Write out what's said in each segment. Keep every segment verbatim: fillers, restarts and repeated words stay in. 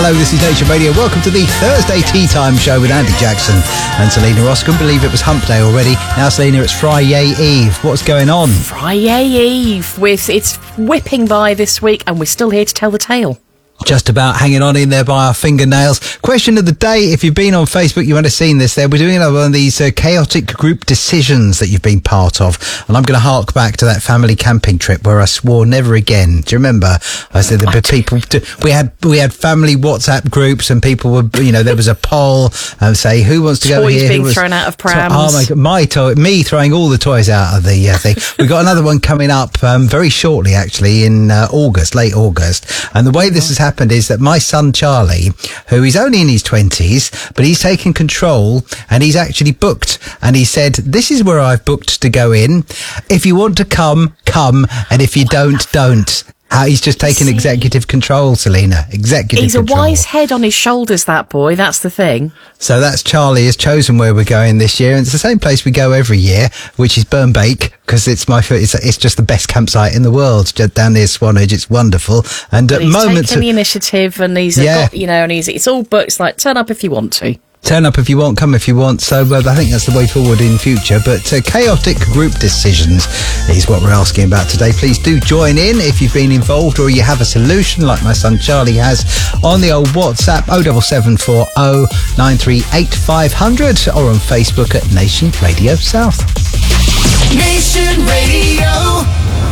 Hello, this is Nation Radio. Welcome to the Thursday Tea Time Show with Andy Jackson and Selena Ross. Couldn't believe it was Hump Day already. Now, Selena, it's Friday Eve. What's going on? Friday Eve. With, it's whipping by this week and we're still here to tell the tale. Just about hanging on in there by our fingernails. Question of the day, if you've been on Facebook, you might have seen this there. We're doing another one of these uh, chaotic group decisions that you've been part of. And I'm going to hark back to that family camping trip where I swore never again. Do you remember? I said that people, we had we had family WhatsApp groups and people were, you know, there was a poll and say, who wants to go Toys here? being who was, thrown out of prams. Oh my God, my toy, me throwing all the toys out of the uh, thing. We've got another one coming up um, very shortly, actually, in uh, August, late August. And the way this has happened is that my son Charlie, who is only in his twenties, but he's taken control and he's actually booked. And he said, this is where I've booked to go in. If you want to come, come. And if you don't, don't. How he's just taken See? executive control, Selena. Executive He's control. a wise head on his shoulders, that boy. That's the thing. So that's Charlie has chosen where we're going this year. And it's the same place we go every year, which is Burnbake, because it's my it's, it's just the best campsite in the world, just down near Swanage. It's wonderful. And But at he's moments taken the initiative and he's Yeah. got, you know, and he's it's all books like turn up if you want to. turn up if you want, come if you want. So uh, I think that's the way forward in future. But uh, chaotic group decisions is what we're asking about today. Please do join in if you've been involved or you have a solution like my son Charlie has on the old WhatsApp oh seven seven four oh nine three eight five hundred or on Facebook at Nation Radio South. Nation Radio.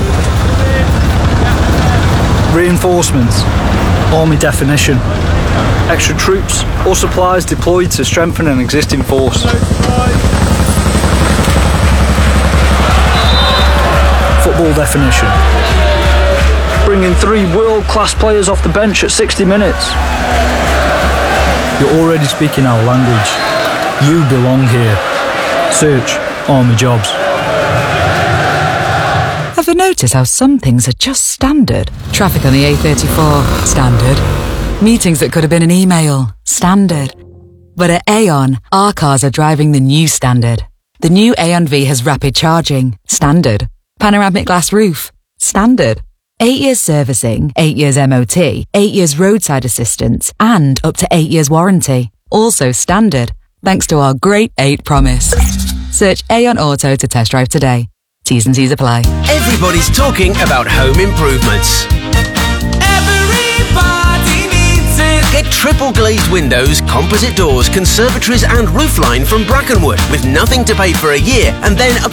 Reinforcements. Army definition. Extra troops or supplies deployed to strengthen an existing force. Football definition. Bringing three world-class players off the bench at sixty minutes. You're already speaking our language. You belong here. Search Army Jobs. Ever notice how some things are just standard? Traffic on the A thirty-four, standard. Meetings that could have been an email, standard. But at Aon, our cars are driving the new standard. The new Aon V has rapid charging, standard. Panoramic glass roof, standard. Eight years servicing, eight years M O T, eight years roadside assistance, and up to eight years warranty. Also standard, thanks to our Great Eight promise. Search Aon Auto to test drive today. T's and C's apply. Everybody's talking about home improvements. Everybody needs it. Get triple glazed windows, composite doors, conservatories and roofline from Brackenwood with nothing to pay for a year and then